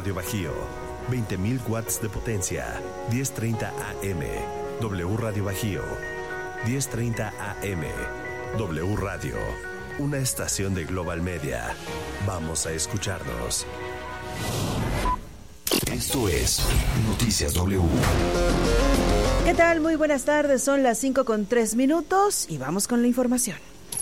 Radio Bajío, 20.000 watts de potencia, 10:30 AM. W Radio Bajío, 10:30 AM. W Radio, una estación de Global Media. Vamos a escucharnos. Esto es Noticias W. ¿Qué tal? Muy buenas tardes, son las 5:03 y vamos con la información.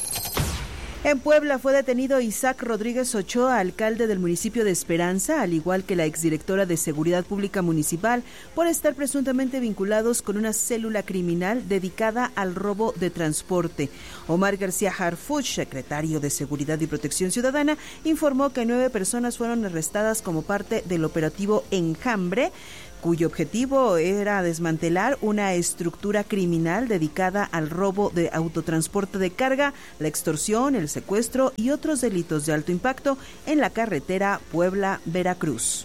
En Puebla fue detenido Isaac Rodríguez Ochoa, alcalde del municipio de Esperanza, al igual que la exdirectora de Seguridad Pública Municipal, por estar presuntamente vinculados con una célula criminal dedicada al robo de transporte. Omar García Harfuch, secretario de Seguridad y Protección Ciudadana, informó que 9 personas fueron arrestadas como parte del operativo Enjambre, cuyo objetivo era desmantelar una estructura criminal dedicada al robo de autotransporte de carga, la extorsión, el secuestro y otros delitos de alto impacto en la carretera Puebla-Veracruz.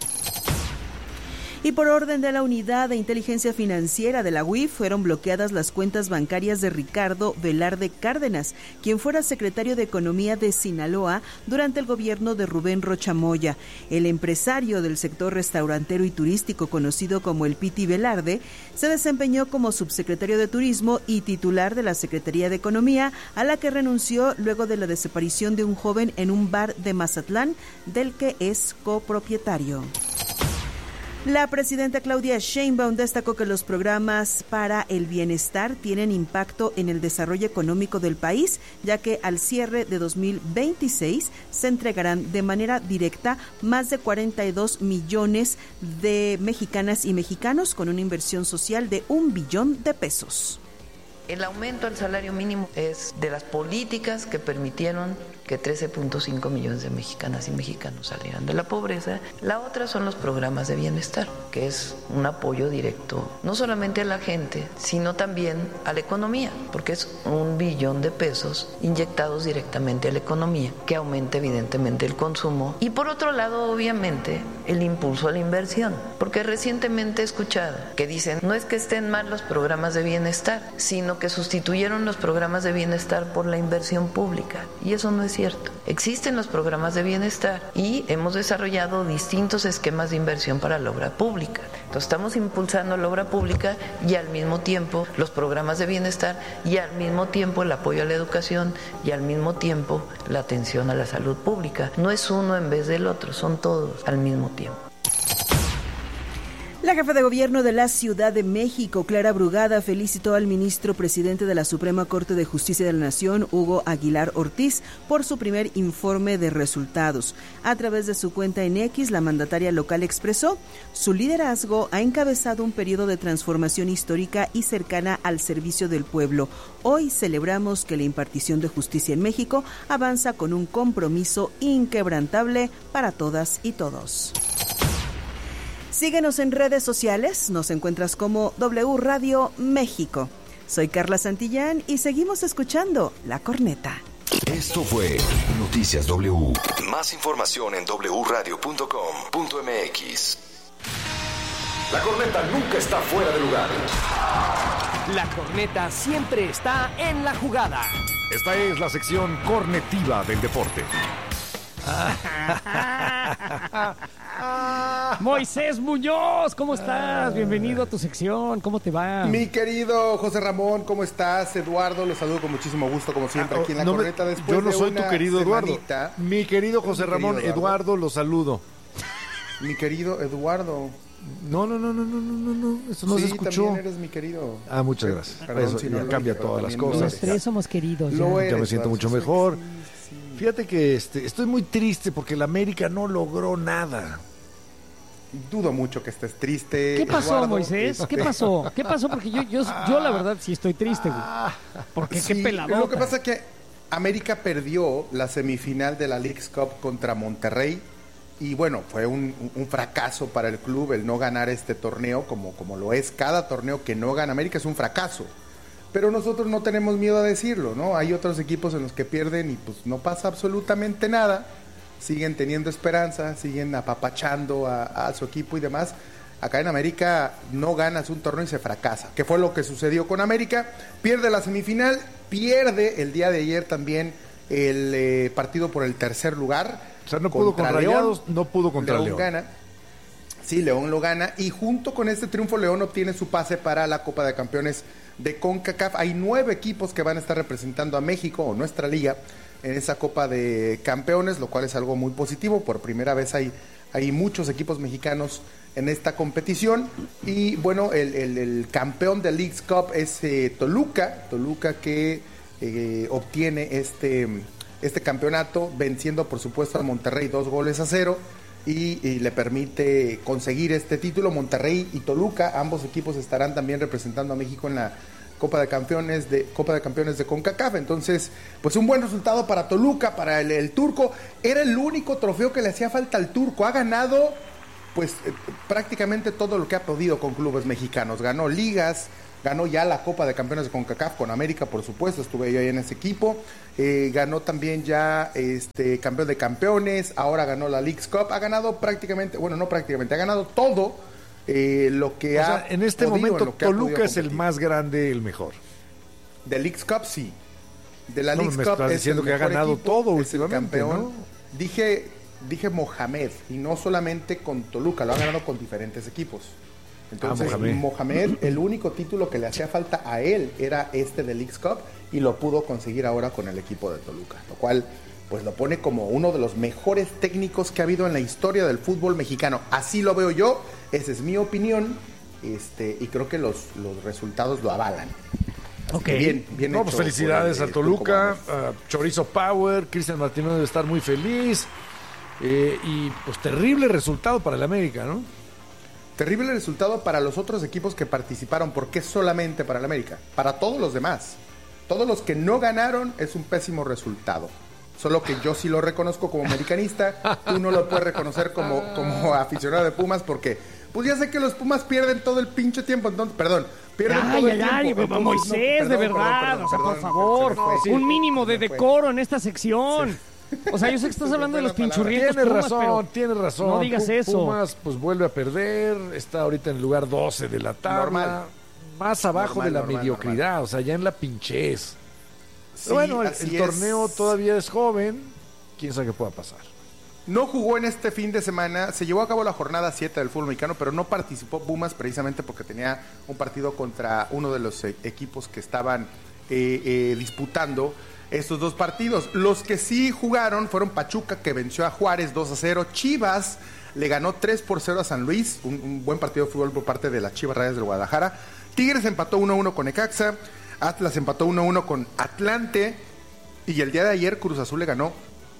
Y por orden de la Unidad de Inteligencia Financiera de la UIF fueron bloqueadas las cuentas bancarias de Ricardo Velarde Cárdenas, quien fuera secretario de Economía de Sinaloa durante el gobierno de Rubén Rocha Moya. El empresario del sector restaurantero y turístico conocido como el Piti Velarde se desempeñó como subsecretario de Turismo y titular de la Secretaría de Economía, a la que renunció luego de la desaparición de un joven en un bar de Mazatlán, del que es copropietario. La presidenta Claudia Sheinbaum destacó que los programas para el bienestar tienen impacto en el desarrollo económico del país, ya que al cierre de 2026 se entregarán de manera directa más de 42 millones de mexicanas y mexicanos con una inversión social de $1 billón. El aumento al salario mínimo es de las políticas que permitieron que 13.5 millones de mexicanas y mexicanos salieran de la pobreza. La otra son los programas de bienestar, que es un apoyo directo, no solamente a la gente, sino también a la economía, porque es $1 billón inyectados directamente a la economía, que aumenta evidentemente el consumo. Y por otro lado, obviamente, el impulso a la inversión, porque recientemente he escuchado que dicen, no es que estén mal los programas de bienestar, sino que sustituyeron los programas de bienestar por la inversión pública, y eso no es cierto. Existen los programas de bienestar y hemos desarrollado distintos esquemas de inversión para la obra pública. Entonces estamos impulsando la obra pública y al mismo tiempo los programas de bienestar y al mismo tiempo el apoyo a la educación y al mismo tiempo la atención a la salud pública. No es uno en vez del otro, son todos al mismo tiempo. La jefa de gobierno de la Ciudad de México, Clara Brugada, felicitó al ministro presidente de la Suprema Corte de Justicia de la Nación, Hugo Aguilar Ortiz, por su primer informe de resultados. A través de su cuenta en X, la mandataria local expresó, su liderazgo ha encabezado un periodo de transformación histórica y cercana al servicio del pueblo. Hoy celebramos que la impartición de justicia en México avanza con un compromiso inquebrantable para todas y todos. Síguenos en redes sociales, nos encuentras como W Radio México. Soy Carla Santillán y seguimos escuchando La Corneta. Esto fue Noticias W. Más información en wradio.com.mx. La corneta nunca está fuera de lugar. La corneta siempre está en la jugada. Esta es la sección cornetiva del deporte. Moisés Muñoz, ¿cómo estás? Bienvenido a tu sección, ¿cómo te va? Mi querido José Ramón, ¿cómo estás? Eduardo, los saludo con muchísimo gusto, como siempre, aquí en La Corneta. Yo no soy tu querido Eduardo. Mi querido José Ramón, Eduardo, lo saludo. Mi querido Eduardo. No, eso no se escuchó. Sí, también eres mi querido. Muchas gracias. Perdón, eso si ya no cambia todas las cosas. Los tres somos queridos. Ya me siento mucho mejor. Sí. Fíjate que estoy muy triste porque el América no logró nada. Dudo mucho que estés triste. ¿Qué pasó, Eduardo, Moisés? ¿Qué pasó? ¿Qué pasó? Porque yo la verdad sí estoy triste, güey. Porque sí, qué peladota. Lo que pasa es que América perdió la semifinal de la Leagues Cup contra Monterrey. Y bueno, fue un fracaso para el club el no ganar este torneo, como lo es cada torneo que no gana América, es un fracaso. Pero nosotros no tenemos miedo a decirlo, ¿no? Hay otros equipos en los que pierden y pues no pasa absolutamente nada. Siguen teniendo esperanza, siguen apapachando a su equipo y demás. Acá en América no ganas un torneo y se fracasa, que fue lo que sucedió con América. Pierde la semifinal, pierde el día de ayer también el partido por el tercer lugar. O sea, no pudo con Rayados, no pudo contra León. Gana. Sí, León lo gana y junto con este triunfo León obtiene su pase para la Copa de Campeones de CONCACAF. Hay 9 equipos que van a estar representando a México o nuestra liga en esa Copa de Campeones, lo cual es algo muy positivo. Por primera vez hay muchos equipos mexicanos en esta competición. Y bueno, el campeón del Leagues Cup es Toluca que obtiene este campeonato venciendo por supuesto a Monterrey 2-0 y le permite conseguir este título. Monterrey y Toluca, ambos equipos estarán también representando a México en la Copa de Campeones de CONCACAF. Entonces, pues un buen resultado para Toluca, para el turco. Era el único trofeo que le hacía falta al turco. Ha ganado pues prácticamente todo lo que ha podido con clubes mexicanos. Ganó ligas, ganó ya la Copa de Campeones de CONCACAF con América, por supuesto, estuve yo ahí en ese equipo. Ganó también ya campeón de campeones, ahora ganó la Leagues Cup. Ha ganado prácticamente, bueno, no prácticamente, ha ganado todo lo que ha sea, en este podido, momento en lo que ha Toluca podido es el competir. más grande, el mejor. De Leagues Cup, sí. De la No, Leagues me Cup estás es diciendo el que ha mejor ganado equipo, todo es el últimamente, campeón. ¿no? Dije Mohamed, y no solamente con Toluca, lo ha ganado con diferentes equipos. Entonces, Mohamed, el único título que le hacía falta a él era este de Leagues Cup, y lo pudo conseguir ahora con el equipo de Toluca, lo cual pues lo pone como uno de los mejores técnicos que ha habido en la historia del fútbol mexicano. Así lo veo yo, esa es mi opinión, y creo que los resultados lo avalan. Así Ok. que bien No, hecho pues felicidades por a el Toluca, Turco Gómez. Chorizo Power, Cristian Martínez debe estar muy feliz, y pues terrible resultado para el América, ¿no? Terrible resultado para los otros equipos que participaron, porque es solamente para el América, para todos los demás. Todos los que no ganaron es un pésimo resultado. Solo que yo sí lo reconozco como americanista, tú no lo puedes reconocer como aficionado de Pumas, porque pues ya sé que los Pumas pierden todo el pinche tiempo, entonces, pierden todo el tiempo. Entonces, Moisés, no, de perdón, verdad, o sea, por perdón, favor, se me fue. un mínimo de Se me fue. decoro en esta sección. O sea, yo sé que estás hablando de los pinchurrientos Tienes Pumas, razón, pero tienes razón. no digas eso. Pumas pues vuelve a perder, está ahorita en el lugar 12 de la tabla, Normal. más abajo Normal, de la normal, mediocridad, o sea, ya en la pinchez. Sí, Pero bueno, así el torneo es. todavía es joven, quién sabe qué pueda pasar. No jugó en este fin de semana, se llevó a cabo la jornada 7 del fútbol mexicano, pero no participó Pumas precisamente porque tenía un partido contra uno de los equipos que estaban disputando estos dos partidos. Los que sí jugaron fueron Pachuca, que venció a Juárez 2-0, Chivas le ganó 3-0 a San Luis, un buen partido de fútbol por parte de las Chivas Rayadas del Guadalajara. Tigres empató 1-1 con Necaxa, Atlas empató 1-1 con Atlante, y el día de ayer Cruz Azul le ganó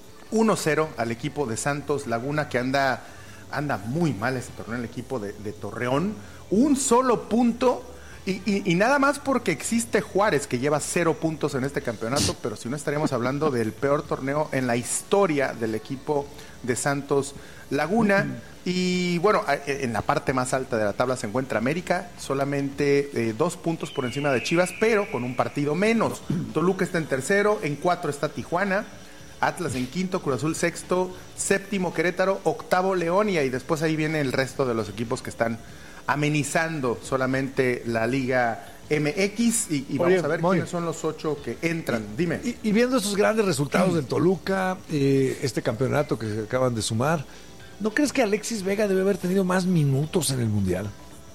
1-0 al equipo de Santos Laguna, que anda muy mal este torneo, el equipo de Torreón. Un solo punto, y nada más porque existe Juárez, que lleva 0 puntos en este campeonato, pero si no estaríamos hablando del peor torneo en la historia del equipo de Santos Laguna. Y bueno, en la parte más alta de la tabla se encuentra América, solamente 2 puntos por encima de Chivas, pero con un partido menos. Toluca está en tercero, en 4 está Tijuana, Atlas en quinto, Cruz Azul sexto, séptimo Querétaro, octavo León, y ahí después ahí viene el resto de los equipos que están amenizando solamente la Liga MX, y vamos a ver quiénes son los 8 que entran. Dime. Y viendo esos grandes resultados del Toluca, este campeonato que se acaban de sumar, ¿no crees que Alexis Vega debe haber tenido más minutos en el Mundial?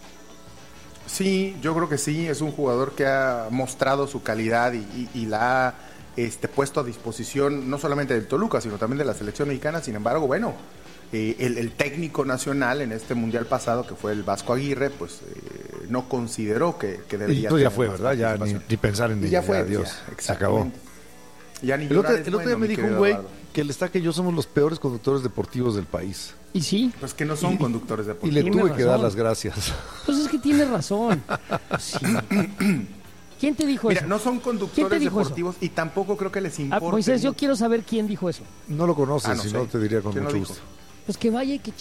Sí, yo creo que sí, es un jugador que ha mostrado su calidad y la ha puesto a disposición no solamente del Toluca, sino también de la selección mexicana. Sin embargo, bueno, el técnico nacional en este Mundial pasado, que fue el Vasco Aguirre, pues no consideró que debería. Y pues ya tener fue, más ¿verdad? Ya participación. ni pensar en Y ya ella, fue, adiós, ya, se acabó. Ya ni El otro llorar es día bueno, me mi dijo un querido güey Eduardo. que el Estaca y yo somos los peores conductores deportivos del país. Y sí, Pues que no son conductores Y deportivos. le Tiene tuve que dar razón. las gracias. pues es que tienes razón. Sí. ¿Quién te dijo Mira, eso? no son ¿Quién te conductores dijo deportivos y tampoco creo que les Ah, importe. Moisés, yo quiero saber quién dijo eso. No lo conoces, no si sé. no te diría con ¿Quién lo mucho dijo? gusto. Pues que vaya y que...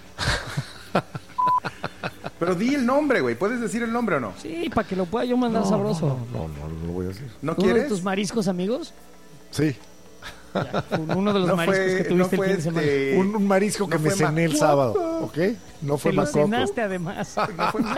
Pero di el nombre, güey. ¿Puedes decir el nombre o no? Sí, para que lo pueda yo mandar sabroso. No lo voy a decir. ¿No ¿Uno de quieres? tus mariscos amigos? Sí, Ya, uno de los No mariscos fue- que tuviste no el fue fin de semana. un marisco que no me fue cené el Macoco. sábado, ¿ok? No fue Te lo Macoco. cenaste además. No fue-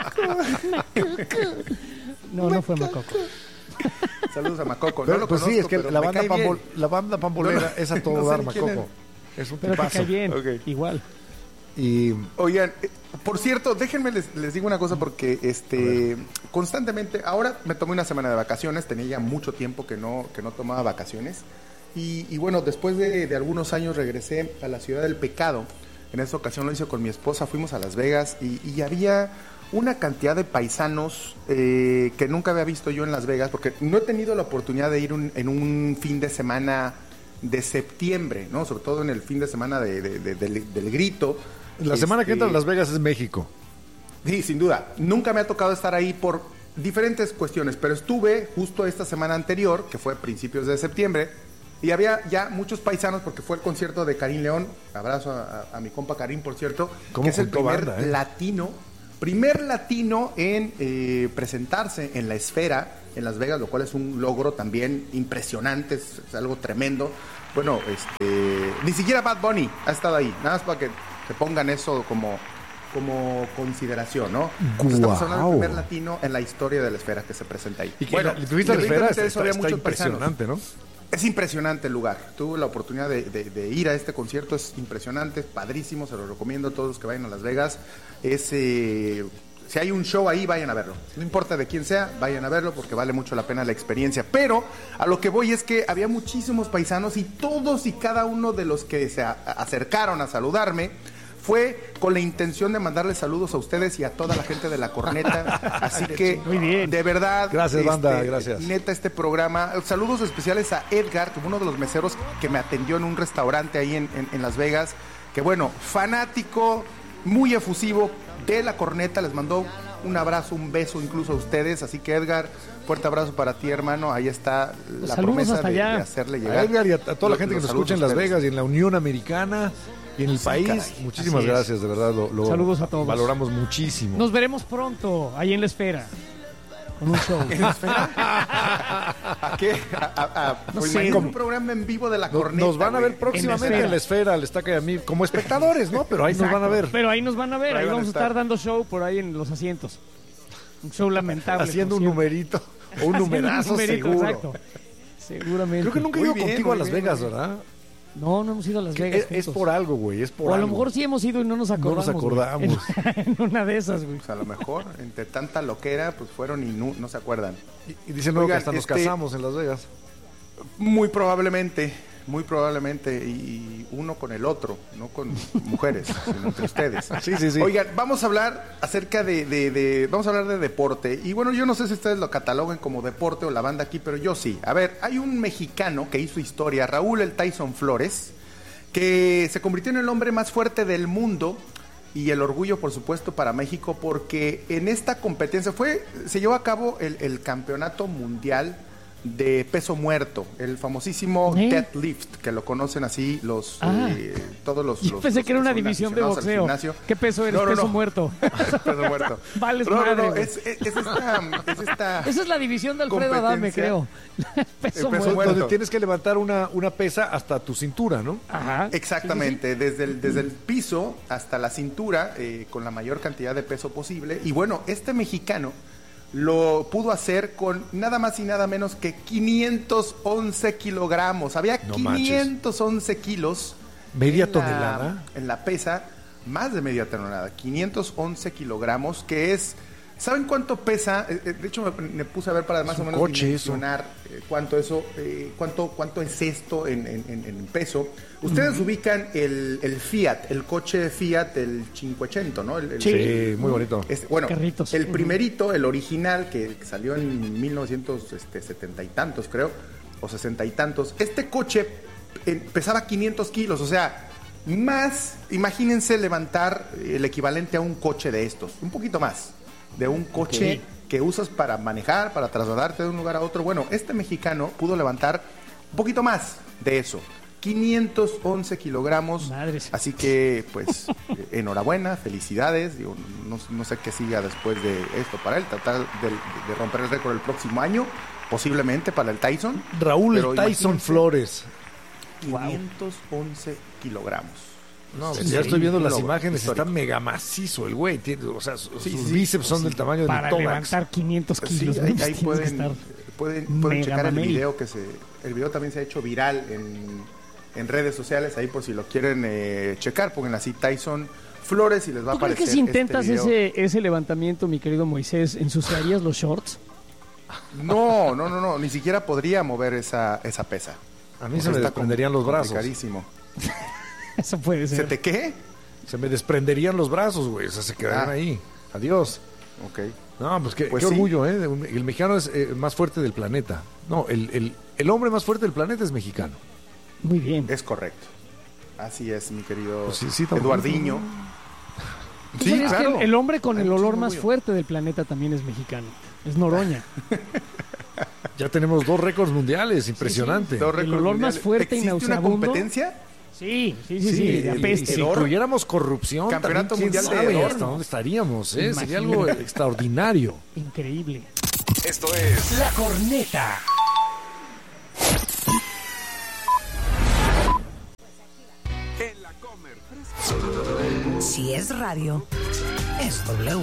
No fue Macoco. Saludos a Macoco. Pero, no lo pues sí, conozco, es que pero la me banda, cae bien. la banda pambolera No, es a todo no sé dar, ni quién Macoco. Es un Pero te tipazo. cae bien, Ok. igual. Y Oigan, por cierto, déjenme les digo una cosa porque constantemente, ahora me tomé una semana de vacaciones, tenía ya mucho tiempo que no tomaba vacaciones y bueno, después de algunos años regresé a la ciudad del pecado. En esta ocasión lo hice con mi esposa, fuimos a Las Vegas y había una cantidad de paisanos que nunca había visto yo en Las Vegas, porque no he tenido la oportunidad de ir en un fin de semana de septiembre, ¿no? Sobre todo en el fin de semana del grito. la semana que entra a Las Vegas es México. Sí, sin duda. Nunca me ha tocado estar ahí por diferentes cuestiones, pero estuve justo esta semana anterior, que fue a principios de septiembre, y había ya muchos paisanos porque fue el concierto de Karim León. Abrazo a mi compa Karim, por cierto, que es el primer latino en presentarse en la Esfera en Las Vegas, lo cual es un logro también impresionante, es algo tremendo. Bueno, ni siquiera Bad Bunny ha estado ahí, nada más para que pongan eso como consideración, ¿no? Entonces, estamos hablando del primer latino en la historia de la Esfera que se presenta ahí. Y que la Esfera está impresionante, ¿no? Es impresionante el lugar. Tuve la oportunidad de ir a este concierto, es impresionante, es padrísimo, se lo recomiendo a todos los que vayan a Las Vegas. Si hay un show ahí, vayan a verlo. No importa de quién sea, vayan a verlo porque vale mucho la pena la experiencia. Pero a lo que voy es que había muchísimos paisanos y todos y cada uno de los que se acercaron a saludarme fue con la intención de mandarles saludos a ustedes y a toda la gente de La Corneta. Así que, muy bien. De verdad, gracias, banda, gracias. Neta, este programa. Saludos especiales a Edgar, que fue uno de los meseros que me atendió en un restaurante ahí en Las Vegas. Que bueno, fanático, muy efusivo de La Corneta. Les mandó un abrazo, un beso incluso a ustedes. Así que, Edgar, fuerte abrazo para ti, hermano. Ahí está la promesa de hacerle llegar. A Edgar y a toda la gente que nos escucha en Las Vegas y en la Unión Americana y en el país. Caray, muchísimas gracias, de verdad. Saludos a todos. Valoramos muchísimo. Nos veremos pronto ahí en la Esfera. Con un show. ¿En la Esfera? ¿A qué? No sé, un programa en vivo de La Corneta. Nos van a ver próximamente en la Esfera, al Estaca y a mí, como espectadores, ¿no? Pero ahí nos van a ver. Pero ahí nos van a ver, ahí vamos a estar dando show por ahí en los asientos. Un show lamentable. Haciendo un numerito o un numerazo seguro. Exacto. Seguramente. Creo que nunca he ido contigo a Las Vegas, ¿verdad? No hemos ido a Las Vegas. Es por algo, güey, es por algo. O a algo. lo mejor sí hemos ido y no nos acordamos. No nos acordamos. En una de esas, güey. Pues a lo mejor, entre tanta loquera, pues fueron y no se acuerdan. Y dicen luego que hasta nos casamos en Las Vegas. Muy probablemente, y uno con el otro, no con mujeres, sino entre ustedes. Sí. Oigan, vamos a hablar acerca vamos a hablar de deporte. Y bueno, yo no sé si ustedes lo cataloguen como deporte o la banda aquí, pero yo sí. A ver, hay un mexicano que hizo historia, Raúl el Tyson Flores, que se convirtió en el hombre más fuerte del mundo y el orgullo, por supuesto, para México, porque en esta competencia se llevó a cabo el campeonato mundial de peso muerto, el famosísimo deadlift, que lo conocen así todos los. Yo pensé que era una división de boxeo. ¿Qué peso eres? Peso muerto. Peso muerto. Vales madre. Es esta. Esa es la división de Alfredo Adame, creo. peso muerto. Donde tienes que levantar una pesa hasta tu cintura, ¿no? Ajá. Exactamente, sí. Desde el piso hasta la cintura, con la mayor cantidad de peso posible. Y bueno, este mexicano lo pudo hacer con nada más y nada menos que 511 kilogramos. Había 511 kilos. ¿Media tonelada? En la pesa, más de media tonelada. 511 kilogramos, que es... ¿Saben cuánto pesa? De hecho, me puse a ver para más o menos dimensionar cuánto es esto en peso. Ustedes ubican el Fiat, el coche Fiat, el 500, ¿no? Sí, muy bonito. Bueno, carritos. El primerito, el original, que salió en 1970 y tantos, creo, o 60 y tantos. Este coche pesaba 500 kilos, o sea, más, imagínense levantar el equivalente a un coche de estos, un poquito más. De un coche que usas para manejar, para trasladarte de un lugar a otro. Bueno, este mexicano pudo levantar un poquito más de eso. 511 kilogramos. Madres. Así que, pues, enhorabuena, felicidades. Digo, no sé qué siga después de esto para él. Tratar de romper el récord el próximo año, posiblemente para el Tyson. Raúl el Tyson Flores. 511 kilogramos. No, ya estoy viendo las imágenes, está mega macizo el güey, o sea, sus bíceps son del tamaño de mi tórax. Para levantar 500 kilos. Sí, ahí pueden checar el video, el video también se ha hecho viral en redes sociales, ahí por si lo quieren checar, pongan así Tyson Flores y les va a aparecer. ¿Tú crees que si intentas ese levantamiento, mi querido Moisés, ensuciarías los shorts? No, ni siquiera podría mover esa pesa. A mí se me desprenderían los brazos. Carísimo. Eso puede ser. ¿Se te qué? Se me desprenderían los brazos, güey. O sea, se quedarían ahí. Adiós. Ok. No, pues qué orgullo, ¿eh? El mexicano es más fuerte del planeta. No, el hombre más fuerte del planeta es mexicano. Muy bien. Es correcto. Así es, mi querido pues sí, Eduardiño. Sí, claro. Que el hombre con el olor más fuerte del planeta también es mexicano. Es Noroña. Ya tenemos 2 récords mundiales, impresionante. Sí. El olor más fuerte y nauseabundo. ¿Existe una competencia? Sí, de apeste. Si incluyéramos corrupción, campeonato mundial de hedor, ¿hasta dónde estaríamos? Sería algo extraordinario. Increíble. Esto es La Corneta. Si es radio, es W.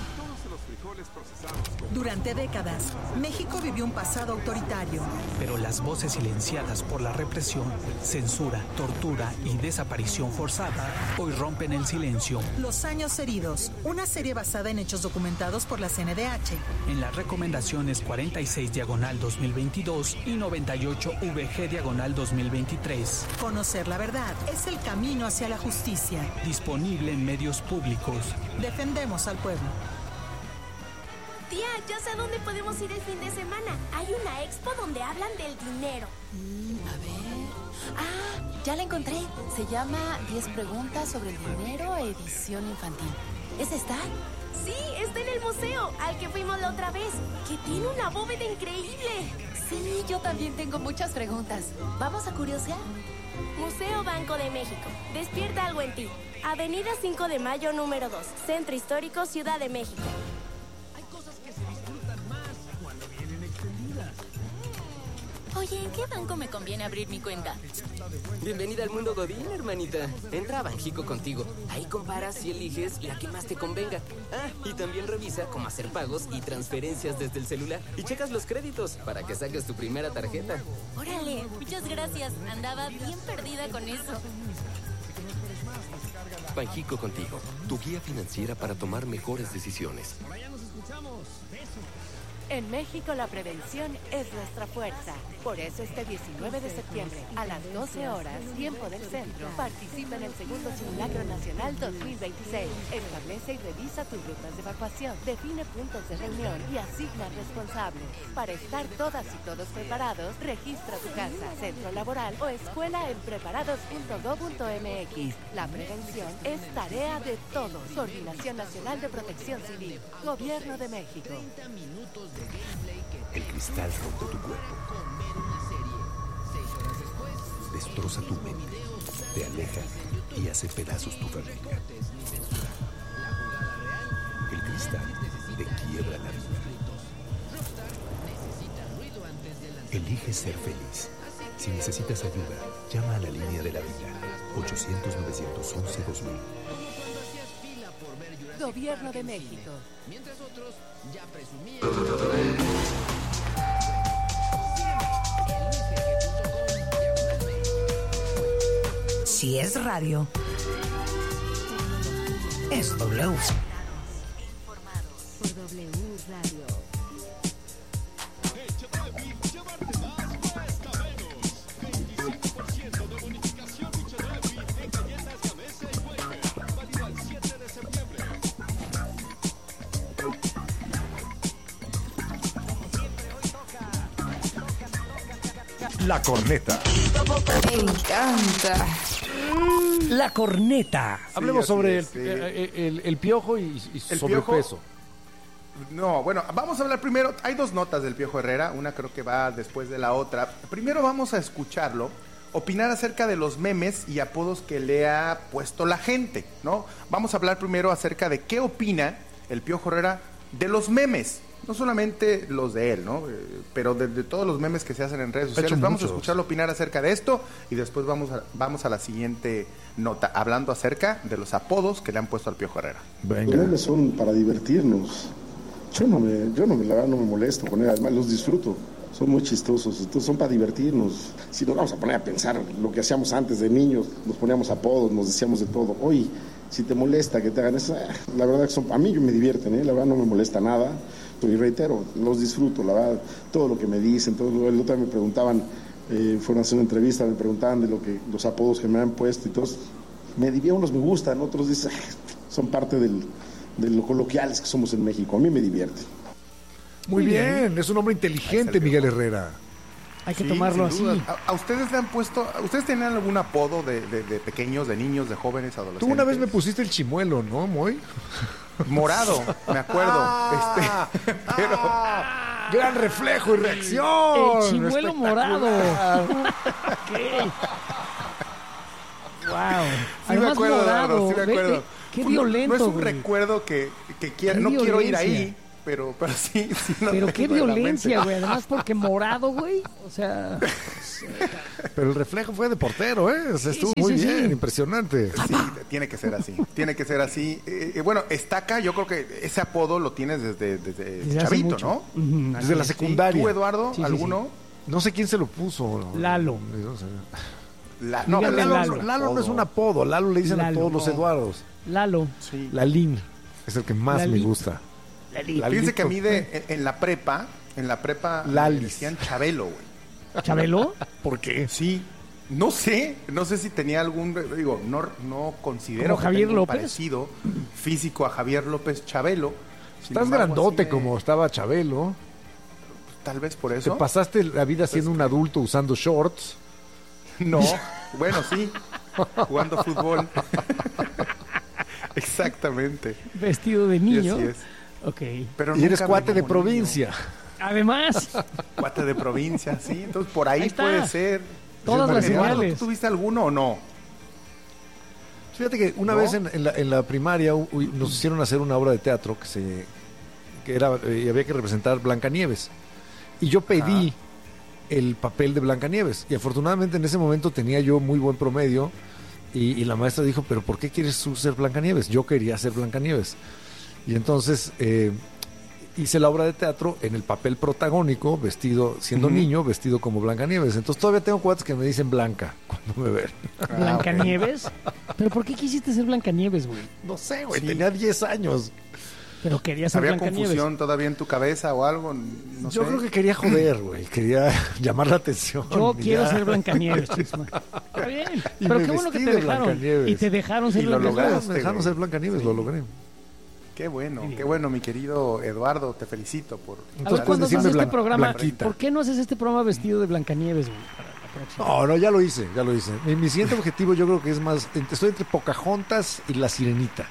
Durante décadas, México vivió un pasado autoritario. Pero las voces silenciadas por la represión, censura, tortura y desaparición forzada hoy rompen el silencio. Los años heridos, una serie basada en hechos documentados por la CNDH. En las recomendaciones 46/2022 y 98/VG/2023. Conocer la verdad es el camino hacia la justicia. Disponible en medios públicos. Defendemos al pueblo. Tía, ya sé a dónde podemos ir el fin de semana. Hay una expo donde hablan del dinero. A ver... ya la encontré. Se llama 10 preguntas sobre el dinero, edición infantil. ¿Es esta? Sí, está en el museo, al que fuimos la otra vez, que tiene una bóveda increíble. Sí, yo también tengo muchas preguntas. ¿Vamos a curiosear? Museo Banco de México. Despierta algo en ti. Avenida 5 de Mayo, número 2. Centro Histórico, Ciudad de México. Oye, ¿en qué banco me conviene abrir mi cuenta? Bienvenida al mundo Godín, hermanita. Entra a Banxico Contigo. Ahí comparas y eliges la que más te convenga. Y también revisa cómo hacer pagos y transferencias desde el celular. Y checas los créditos para que saques tu primera tarjeta. Órale, muchas gracias. Andaba bien perdida con eso. Banxico Contigo, tu guía financiera para tomar mejores decisiones. En México la prevención es nuestra fuerza. Por eso este 19 de septiembre, a las 12 horas, tiempo del centro, participa en el segundo Simulacro Nacional 2026. Establece y revisa tus rutas de evacuación, define puntos de reunión y asigna responsables. Para estar todas y todos preparados, registra tu casa, centro laboral o escuela en preparados.go.mx. La prevención es tarea de todos. Coordinación Nacional de Protección Civil. Gobierno de México. El cristal rompe tu cuerpo. Destroza tu mente. Te aleja y hace pedazos tu familia. El cristal te quiebra la vida. Elige ser feliz. Si necesitas ayuda, llama a la línea de la vida. 800-911-2000. Gobierno de México. Mientras otros ya presumían. Si es radio, es W. Por W Radio. La Corneta. Me encanta. La Corneta. Hablemos sobre el piojo y sobrepeso. No, bueno, vamos a hablar primero. Hay dos notas del Piojo Herrera. Una creo que va después de la otra. Primero vamos a escucharlo opinar acerca de los memes y apodos que le ha puesto la gente, ¿no? Vamos a hablar primero acerca de qué opina el Piojo Herrera de los memes. No solamente los de él, ¿no? Pero de todos los memes que se hacen en redes sociales. Vamos a escucharlo opinar acerca de esto y después vamos a la siguiente nota, hablando acerca de los apodos que le han puesto al Piojo Herrera. Venga. Los memes son para divertirnos. Yo no me molesto con él, además los disfruto. son muy chistosos, entonces son para divertirnos. Si nos vamos a poner a pensar lo que hacíamos antes de niños, nos poníamos apodos, nos decíamos de todo. Hoy, si te molesta que te hagan eso, la verdad que a mí me divierten, la verdad no me molesta nada. Y reitero, los disfruto, la verdad, todo lo que me dicen, todo. El otro día me preguntaban, fueron a hacer una entrevista, me preguntaban de los apodos que me han puesto y todos, me divierten, unos me gustan, otros dicen, son parte de lo coloquiales que somos en México, a mí me divierte. Muy bien, es un hombre inteligente, Miguel Herrera. Hay que tomarlo así. ¿A ustedes le han puesto, ustedes tenían algún apodo de pequeños, de niños, de jóvenes, adolescentes? Tú una vez me pusiste el chimuelo, ¿no, Moy? Morado, me acuerdo. Pero gran reflejo y reacción. El chimuelo morado. Okay. Wow. Sí me acuerdo, morado. Sí me acuerdo. Qué violento. No es un recuerdo que no quiero ir ahí. Pero sí no. Pero qué violencia, güey. Además porque morado, güey. O sea. Pero el reflejo fue de portero, ¿eh? O sea, estuvo muy bien, impresionante. Sí, tiene que ser así. Tiene que ser así. Bueno, Estaca, yo creo que ese apodo lo tienes desde chavito, ¿no? Desde la secundaria. ¿Tú, Eduardo, alguno? No sé quién se lo puso. Lalo. Lalo no es un apodo. Lalo le dicen a todos los Eduardos. Lalo. Sí. Lalín es el que más me gusta. Fíjense que a mí en la prepa me decían Chabelo, güey. ¿Chabelo? ¿Por qué? Sí. No sé si tenía algún, no considero que Javier tenga un López parecido físico a Javier López Chabelo. Estás grandote como estaba Chabelo. Tal vez por eso. ¿Te pasaste la vida siendo un adulto usando shorts? No, bueno, sí. Jugando fútbol. Exactamente. Vestido de niño. Así es. Okay. Pero y eres cuate de provincia. Niño. Además. Cuate de provincia, sí. Entonces por ahí puede ser. Todas las señales. ¿Tú tuviste alguno o no? Fíjate que una vez en la primaria nos hicieron hacer una obra de teatro que era y había que representar Blancanieves. Y yo pedí el papel de Blancanieves. Y afortunadamente en ese momento tenía yo muy buen promedio. Y la maestra dijo, ¿pero por qué quieres tú ser Blancanieves? Yo quería ser Blancanieves. Y entonces hice la obra de teatro en el papel protagónico, siendo niño, vestido como Blancanieves. Entonces todavía tengo cuates que me dicen Blanca cuando me ven. ¿Blancanieves? ¿Pero por qué quisiste ser Blancanieves, güey? No sé, güey, tenía 10 años. Pero querías ser Blancanieves. ¿Había confusión todavía en tu cabeza o algo? No Yo sé. creo que quería joder, güey. Quería llamar la atención. Yo quiero ser Blancanieves, Chisma. Está bien. Pero qué bueno que te dejaron. Y te dejaron ser Blancanieves. Me dejaron ser Blancanieves, lo logré. Qué bueno, mi querido Eduardo, te felicito por... A ver, cuando haces este programa, ¿por qué no haces este programa vestido de Blancanieves, güey? No, ya lo hice. Mi siguiente objetivo yo creo que es más, estoy entre Pocahontas y La Sirenita.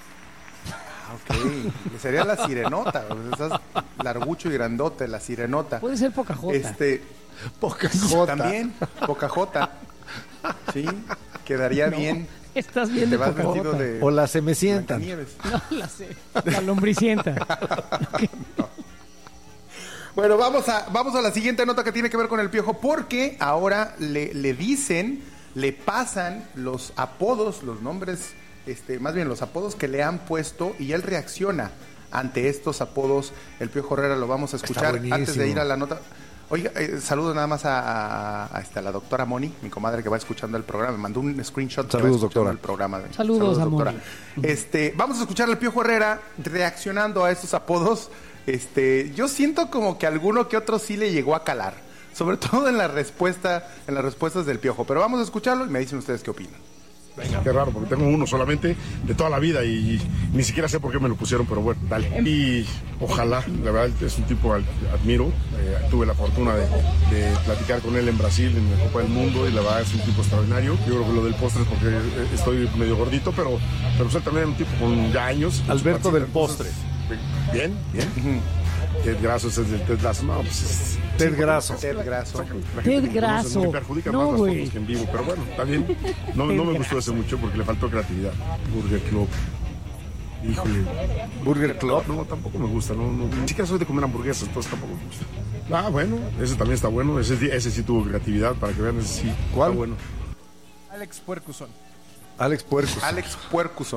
Ok, sería La Sirenota, estás largucho y grandote, La Sirenota. Puede ser Pocahontas. Pocahontas. También, Pocahontas. Sí, quedaría bien. Estás bien de Pocahontas. O la Cenicienta. No, la lombricienta. Okay. Bueno, vamos a la siguiente nota que tiene que ver con el Piojo, porque ahora le pasan los apodos, los nombres, más bien los apodos que le han puesto, y él reacciona ante estos apodos. El Piojo Herrera lo vamos a escuchar antes de ir a la nota. Oiga, saludo nada más a la doctora Moni, mi comadre que va escuchando el programa. Me mandó un screenshot. Saludos, doctora. El programa. Saludos, doctora. Vamos a escuchar al Piojo Herrera reaccionando a estos apodos. Yo siento como que alguno que otro sí le llegó a calar, sobre todo en las respuestas del Piojo. Pero vamos a escucharlo y me dicen ustedes qué opinan. Venga. Qué raro, porque tengo uno solamente de toda la vida y ni siquiera sé por qué me lo pusieron, pero bueno, dale. Y ojalá, la verdad es un tipo al admiro. Tuve la fortuna de platicar con él en Brasil en la Copa del Mundo y la verdad es un tipo extraordinario. Yo creo que lo del postre es porque estoy medio gordito, pero él también es un tipo con ya años. Alberto del Postre. Bien. Ted Grasso es el del Ted Lasso. No, pues Ted Grasso. Ted Grasso. Ted Grasso. Me perjudica más las fotos que en vivo, pero bueno, está bien. No me gustó ese mucho porque le faltó creatividad. Burger Club. Híjole. Burger Club. No, tampoco me gusta. Ni siquiera soy de comer hamburguesas, entonces tampoco me gusta. Bueno, ese también está bueno. Ese sí tuvo creatividad, para que vean, ese sí. ¿Cuál? Está bueno. Alex Puercuson. Alex Puercuson.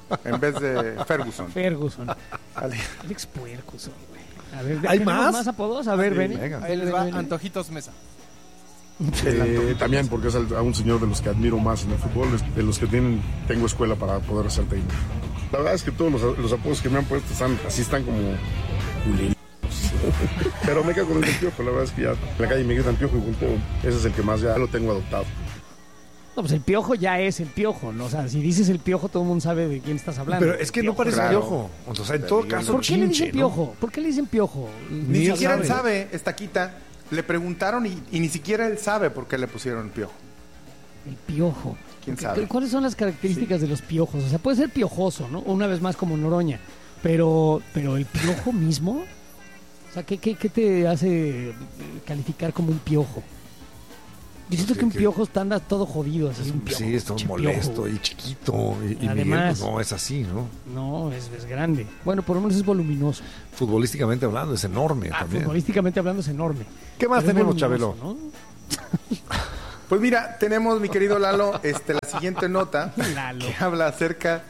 en vez de Ferguson. Alex Ferguson, güey. A ver, ¿hay más apodos? A ver, ven. Ahí les va Antojitos Mesa. También porque es a un señor de los que admiro más en el fútbol, de los que tengo escuela para poder ser técnico. La verdad es que todos los apodos que me han puesto están como culeros. Pero me quedo con el Piojo, la verdad es que ya en la calle me gritan Piojo y volteo. Ese es el que más ya lo tengo adoptado. No, pues el Piojo ya es el Piojo, ¿no? O sea, si dices el Piojo, todo el mundo sabe de quién estás hablando. Pero es que no parece Piojo. O sea, en todo caso, ¿por qué le dicen Piojo? ¿Por qué le dicen Piojo? Ni siquiera él sabe, Estaquita. Le preguntaron y ni siquiera él sabe por qué le pusieron el Piojo. El Piojo. ¿Quién sabe? ¿Cuáles son las características de los piojos? O sea, puede ser piojoso, ¿no? Una vez más como Noroña. Pero el piojo mismo, o sea, ¿qué te hace calificar como un piojo? Yo siento que un piojo anda todo jodido. Así, un piojo, sí, es todo molesto y chiquito. Y además, Miguel, no es así, ¿no? No, es grande. Bueno, por lo menos es voluminoso. Futbolísticamente hablando, es enorme también. Futbolísticamente hablando, es enorme. ¿Qué más tenemos, Chabelo? ¿No? Pues mira, tenemos, mi querido Lalo, la siguiente nota que habla acerca...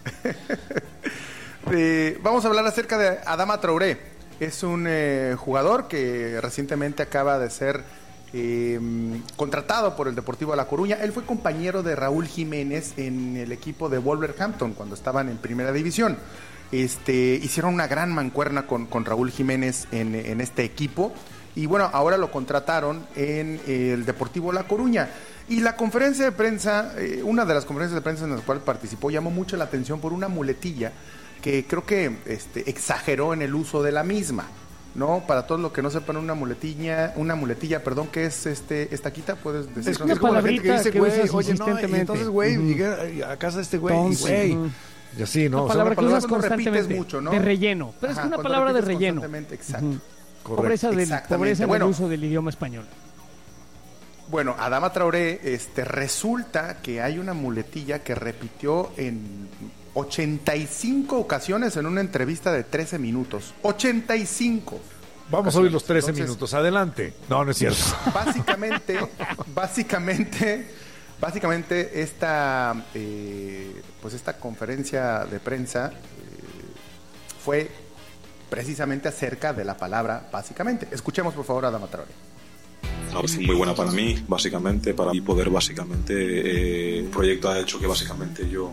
vamos a hablar acerca de Adama Traoré. Es un jugador que recientemente acaba de ser contratado por el Deportivo La Coruña. Él fue compañero de Raúl Jiménez en el equipo de Wolverhampton cuando estaban en primera división. Hicieron una gran mancuerna con Raúl Jiménez en este equipo y bueno, ahora lo contrataron en el Deportivo La Coruña. Y la conferencia de prensa, una de las conferencias de prensa en las cuales participó, llamó mucho la atención por una muletilla que creo que exageró en el uso de la misma, ¿no? Para todos los que no sepan, una muletilla, ¿qué es Estaquita? ¿Puedes decir? Es como la gente que dice, güey, oye, no, y entonces, güey, llegué a casa de este güey, y güey. Y así, ¿no? Una palabra que usas constantemente, mucho, ¿no? De relleno. Pero es que una palabra de relleno. Exacto. Pobreza del uso del idioma español. Bueno, Adama Traoré, resulta que hay una muletilla que repitió en 85 ocasiones en una entrevista de 13 minutos. 85. Vamos a oír los 13 minutos. Adelante. No es cierto. Básicamente esta conferencia de prensa fue precisamente acerca de la palabra básicamente. Escuchemos por favor a Adama Traoré. Es muy buena para mí, básicamente, para poder, el proyecto ha hecho que básicamente yo,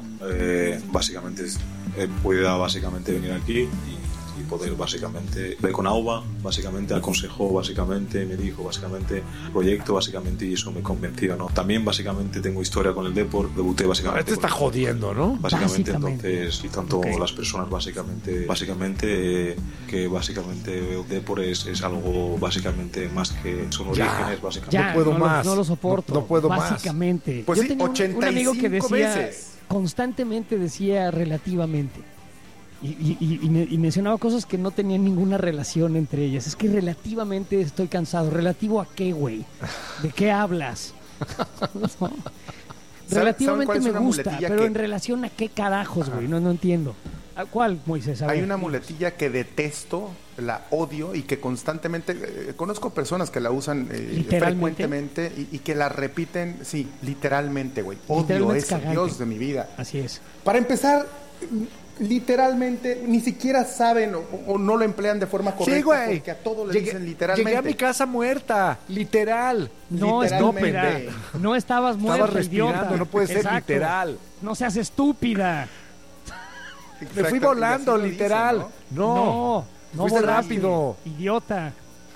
pueda venir aquí y poder, ver con Auba, aconsejó, me dijo, el proyecto, y eso me convenció, ¿no? También, tengo historia con el Depor, debuté, Este está jodiendo, ¿no? Entonces, y tanto las personas, que el Depor es algo, más que son orígenes, Ya, no lo soporto. No puedo básicamente. Más. Pues yo sí, tenía 85 un amigo que decía, veces. Constantemente decía relativamente. Y mencionaba cosas que no tenían ninguna relación entre ellas. Es que relativamente estoy cansado. ¿Relativo a qué, güey? ¿De qué hablas? No. Relativamente me gusta, pero en relación a qué carajos, güey. No entiendo. ¿A cuál, Moisés? Hay una muletilla que detesto, la odio y que constantemente... conozco personas que la usan frecuentemente y que la repiten, sí, literalmente, güey. Odio eso, Dios de mi vida. Así es. Para empezar... literalmente, ni siquiera saben o no lo emplean de forma correcta. Sí, güey. Porque a todo le dicen literalmente. Llegué a mi casa muerta, literal. No estabas muerta, estabas respirando, idiota. No puede ser literal. No seas estúpida. Me fui volando, literal. Dice, no fuiste rápido. Idiota.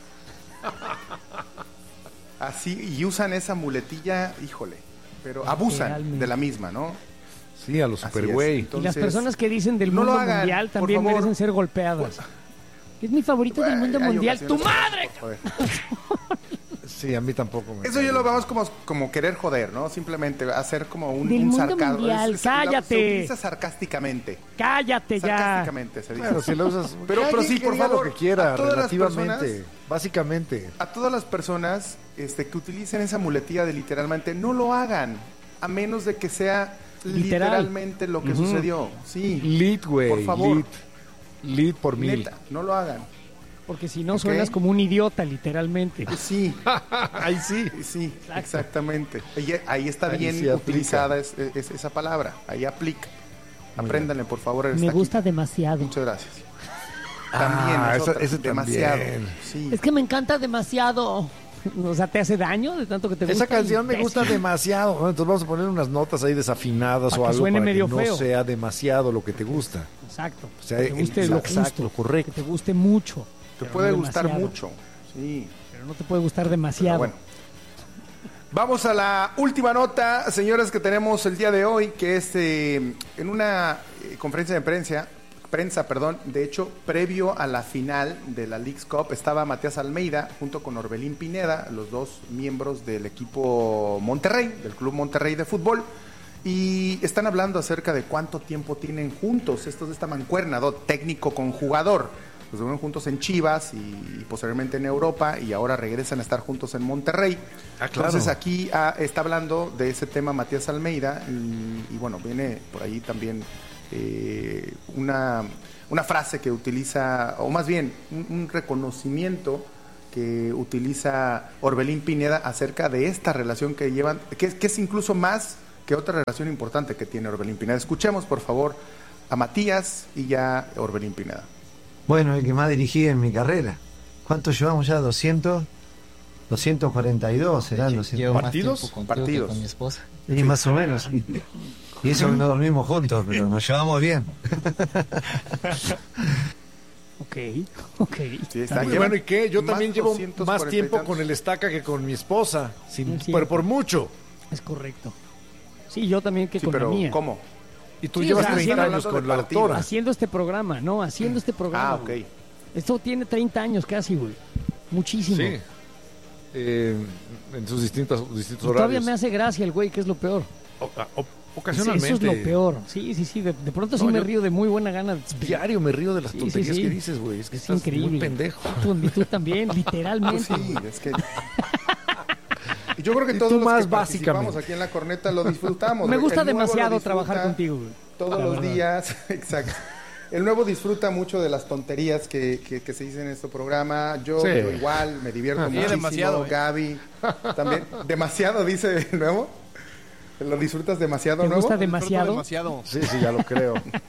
Así, y usan esa muletilla, híjole, pero abusan de la misma, ¿no? Sí, a los supergüey. Y las personas que dicen del mundo mundial también merecen ser golpeadas. Es mi favorito del mundo mundial. ¡Tu madre! Sí, a mí tampoco. Eso yo lo vemos como querer joder, ¿no? Simplemente hacer como un sarcasmo. Mundial, cállate. Se utiliza sarcásticamente. Cállate ya. Sarcásticamente se dice. Bueno, si lo usas, pero sí, por favor, lo que quiera, relativamente, básicamente. A todas las personas que utilicen esa muletilla de literalmente, no lo hagan, a menos de que sea literalmente lo que sucedió. Sí. Lit, güey. Por favor. Lit por mil. Neta, no lo hagan. Porque si no suenas como un idiota, literalmente. Sí. Ahí sí. Sí, exactamente. Ahí está bien utilizada esa palabra. Ahí aplica. Apréndanle, por favor. Me gusta demasiado. Muchas gracias. También ese demasiado. también. Sí. Es que me encanta demasiado. O sea, ¿te hace daño de tanto que te gusta? Esa canción me gusta demasiado. Entonces vamos a poner unas notas ahí desafinadas para o algo suene para medio que no feo. sea demasiado lo que te gusta. Exacto. O sea, que te guste lo justo, lo correcto. que te guste mucho. Te puede no gustar demasiado. mucho. Sí. Pero no te puede gustar demasiado. Pero bueno. Vamos a la última nota, señores, que tenemos el día de hoy, que es en una conferencia de prensa, de hecho, previo a la final de la Leagues Cup, estaba Matías Almeida junto con Orbelín Pineda, los dos miembros del equipo Monterrey, del Club Monterrey de fútbol, y están hablando acerca de cuánto tiempo tienen juntos, estos de esta mancuerna, técnico con jugador. Los fueron juntos en Chivas y posteriormente en Europa, y ahora regresan a estar juntos en Monterrey. Ah, claro. Entonces aquí está hablando de ese tema Matías Almeida, y bueno, viene por ahí también una frase que utiliza, o más bien un reconocimiento que utiliza Orbelín Pineda acerca de esta relación que llevan, que es incluso más que otra relación importante que tiene Orbelín Pineda. Escuchemos, por favor, a Matías y ya Orbelín Pineda. Bueno, el que más dirigí en mi carrera. ¿Cuántos llevamos ya? ¿200? 242 serán. ¿Partidos? Partidos. Con mi esposa. Y más o menos. Y eso que no dormimos juntos, pero nos llevamos bien. Ok. Sí, está Muy bien. bueno, ¿y qué? Yo también llevo 240 más tiempo y con el Estaca que con mi esposa, Es pero por mucho. Es correcto. Sí, yo también que Sí, con pero la mía. ¿cómo? Y tú Sí, llevas o sea, 30 años hablando con de la partidos. doctora. Haciendo este programa, ¿no? Haciendo este programa. Ah, ok. güey. Esto tiene 30 años casi, güey. Muchísimo. Sí. En sus distintos Y horarios. todavía me hace gracia el güey, que es lo peor. Ocasionalmente. Eso es lo peor. Sí. De pronto sí No, me yo río de muy buena gana. Diario me río de las Sí, tonterías sí. que dices, güey. Es que Es estás increíble. muy pendejo. Y tú también, literalmente. Pues sí, es que... Y yo creo que Y todos tú los más que participamos básicamente. aquí en La Corneta lo disfrutamos. Me güey. gusta El nuevo demasiado lo disfruta trabajar contigo, güey. todos La los verdad. días. Exacto. El nuevo disfruta mucho de las tonterías que se dicen en este programa. Yo Sí. igual me divierto Sí, muchísimo. demasiado, Gaby también. ¿Demasiado dice el nuevo? ¿Lo disfrutas demasiado, ¿Te nuevo? gusta Disfruto demasiado? demasiado. Sí, ya lo creo.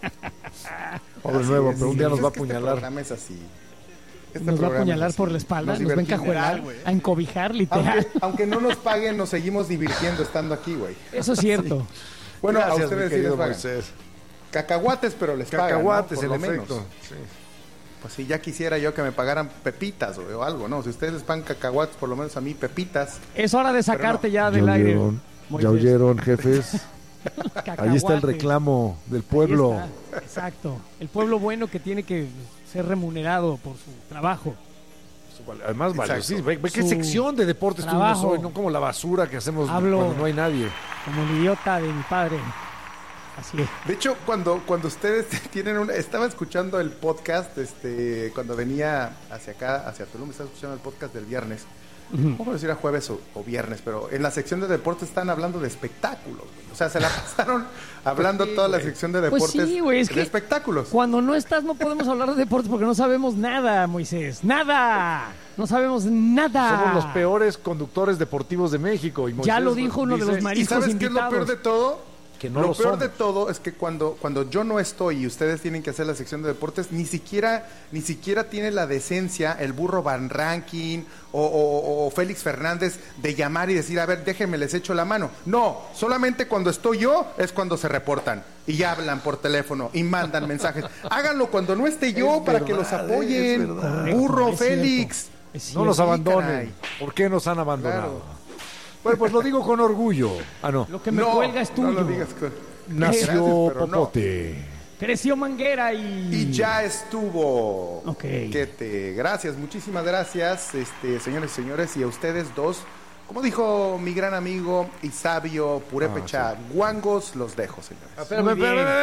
Pobre Así nuevo, es, pero un sí, día nos es va a que este apuñalar. programa es así. Este Nos va a programa apuñalar es así. por la espalda, nos va a divertimos. encajuelar, a encobijar, literal. Aunque no nos paguen, nos seguimos divirtiendo estando aquí, güey. Eso es cierto. Bueno, Gracias, a ustedes mi sí les querido pagan. Moisés. Cacahuates, pero les pagan, Cacahuates, ¿no? en Por lo efecto. menos. Sí. Pues sí, ya quisiera yo que me pagaran pepitas, güey, o algo, ¿no? Si ustedes les pagan cacahuates, por lo menos a mí pepitas. Es hora de sacarte ya ¿Ya del aire. oyeron? Moisés. ¿Ya oyeron, jefes? Ahí está el Cacahuate. reclamo del Ahí pueblo. está, exacto. El pueblo bueno que tiene que ser remunerado por su trabajo. Además, vale, Exacto. sí, ve qué Su sección de deportes trabajo. tuvimos hoy, no como la basura que hacemos Hablo. cuando no hay nadie. Como el idiota de mi padre. Así es. De hecho, cuando ustedes tienen estaba escuchando el podcast, cuando venía hacia acá, hacia Tulum, estaba escuchando el podcast del viernes. No puedo decir a jueves o viernes, pero en la sección de deportes están hablando de espectáculos, güey. O sea, se la pasaron hablando toda la sección de Pues deportes sí, güey, es de que espectáculos. Cuando no estás no podemos hablar de deportes porque no sabemos nada, Moisés. ¡Nada! No sabemos nada. Somos los peores conductores deportivos de México. Y Ya Moisés lo dijo uno de dice los ¿Y mariscos sabes qué es lo invitados. peor de todo? que no lo lo peor somos. de todo es que cuando yo no estoy y ustedes tienen que hacer la sección de deportes, ni siquiera tiene la decencia el burro Van Ranking o Félix Fernández de llamar y decir, a ver, déjenme, les echo la mano. No, solamente cuando estoy yo es cuando se reportan y hablan por teléfono y mandan mensajes. Háganlo cuando no esté yo para que los apoyen. Burro, Es Félix. No nos abandonen. caray. ¿Por qué nos han abandonado? Claro. Bueno, pues lo digo con orgullo. Ah, no. Lo que me cuelga es tuyo. No lo digas con... Nació Gracias, pero no. Popote. Creció Manguera Y ya estuvo. Ok. Gracias, muchísimas gracias, señores y señores, y a ustedes dos. Como dijo mi gran amigo y sabio Purépecha Guangos, los dejo, señores.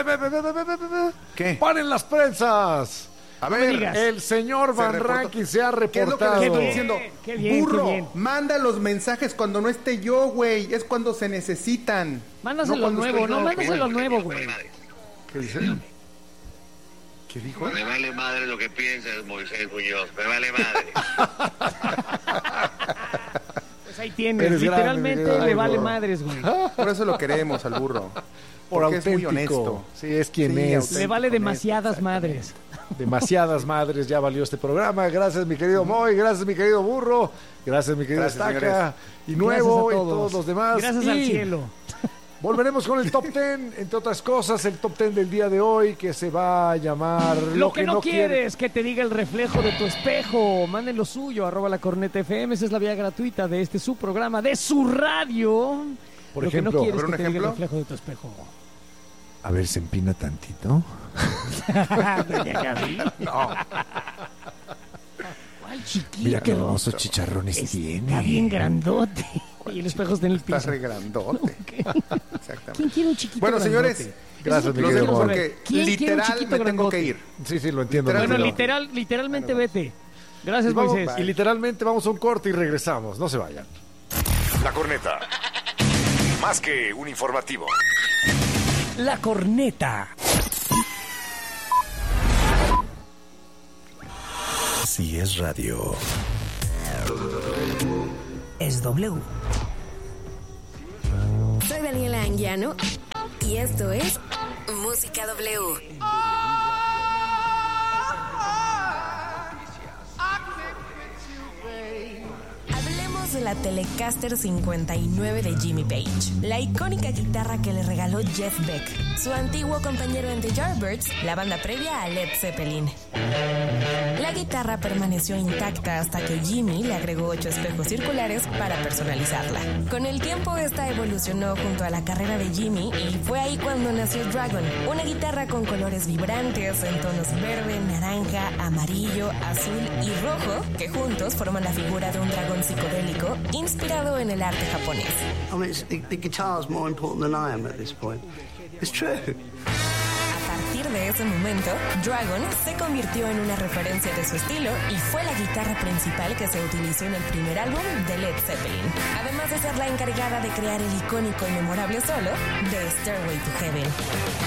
¿Qué? ¡Paren las prensas! A ver, el señor Van Rankin se ha ¿qué es lo que reportado. les estoy diciendo? Qué bien, Burro, qué bien. manda los mensajes cuando no esté yo, güey. Es cuando se necesitan. Mándaselo cuando nuevo, estoy yo. mándaselo nuevo, güey. ¿Qué dice? ¿Qué dijo? Me vale madre lo que pienses, Moisés Muñoz. Me vale madre. Pues Ahí tienes, literalmente grande, le vale madres, güey. Por eso lo queremos al burro. Porque es muy honesto. Sí, es quien es. Le vale demasiadas madres. Demasiadas madres, ya valió este programa. Gracias, mi querido Moy, gracias, mi querido burro, gracias, mi querido Estaca, y Nuevo, y todos los demás. Gracias al cielo. Volveremos con el Top 10, entre otras cosas, el Top 10 del día de hoy, que se va a llamar Lo que no quieres que te diga el reflejo de tu espejo. Manden lo suyo, @lacornetafm. Esa es la vía gratuita de este su programa, de su radio. Por lo ejemplo, que no quieres que te diga el reflejo de tu espejo. A ver, se empina tantito. No. ¿Cuál chiquito? Mira qué hermosos chicharrones tiene. Está bien grandote. Y el espejo está en el piso. Está re grandote. Exactamente. ¿Quién quiere un chiquito Bueno, grandote? señores, gracias, los dejo porque literal me tengo que ir. Sí, lo entiendo. Bueno, literalmente vete. Gracias, Moisés. Y literalmente vamos a un corte y regresamos. No se vayan. La Corneta. Más que un informativo. La Corneta. Si es radio. Es W. Soy Daniela Anguiano y esto es Música W. Hablemos de la Telecaster 59 de Jimmy Page, la icónica guitarra que le regaló Jeff Beck, su antiguo compañero en The Yardbirds, la banda previa a Led Zeppelin. La guitarra permaneció intacta hasta que Jimmy le agregó 8 espejos circulares para personalizarla. Con el tiempo esta evolucionó junto a la carrera de Jimmy y fue ahí cuando nació Dragon, una guitarra con colores vibrantes en tonos verde, naranja, amarillo, azul y rojo que juntos forman la figura de un dragón psicodélico inspirado en el arte japonés. I mean, the guitar's more important than I am at this point. It's true. A partir de ese momento, Dragon se convirtió en una referencia de su estilo y fue la guitarra principal que se utilizó en el primer álbum de Led Zeppelin, además de ser la encargada de crear el icónico y memorable solo de Stairway to Heaven.